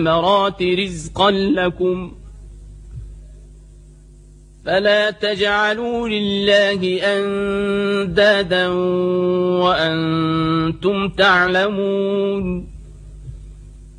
الثمرات رزقا لكم فلا تجعلوا لله أندادا وأنتم تعلمون